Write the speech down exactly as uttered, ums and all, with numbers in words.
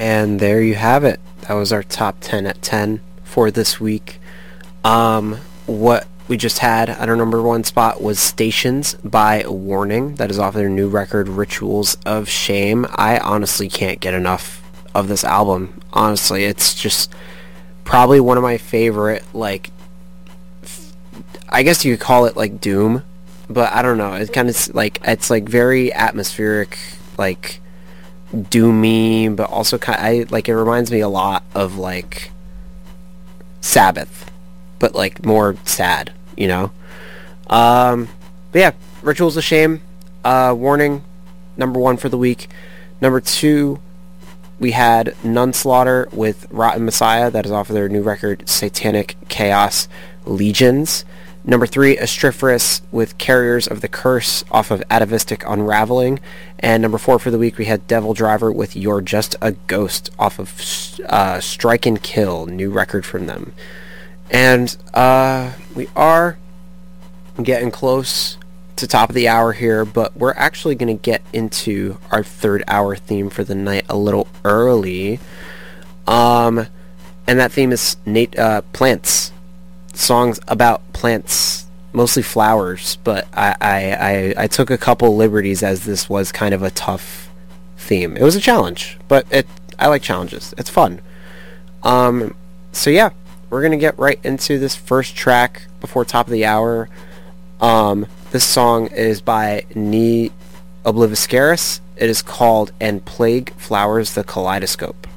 And there you have it. That was our top ten at ten for this week. Um, what we just had at our number one spot was Stations by Warning. That is off their new record, Rituals of Shame. I honestly can't get enough of this album. Honestly, it's just probably one of my favorite, like, f- I guess you could call it like doom, but I don't know. It's kind of like, it's like very atmospheric, like doomy, but also kind of, I like, it reminds me a lot of like Sabbath, but like more sad, you know. Um, but yeah, Rituals of Shame, uh, Warning, number one for the week. Number two, we had Nunslaughter with Rotten Messiah. That is off of their new record, Satanic Chaos Legions. Number three, Astriferous with Carriers of the Curse off of Atavistic Unraveling. And number four for the week, we had Devil Driver with You're Just a Ghost off of uh, Strike and Kill, new record from them. And uh, we are getting close to top of the hour here, but we're actually going to get into our third hour theme for the night a little early. Um, and that theme is nat- uh, plants. Songs about plants, mostly flowers, but I, I, I, I took a couple liberties as this was kind of a tough theme. It was a challenge, but it I like challenges. It's fun. Um, so yeah, we're going to get right into this first track before top of the hour. Um, this song is by Ni Obliviscaris. It is called And Plague Flowers the Kaleidoscope.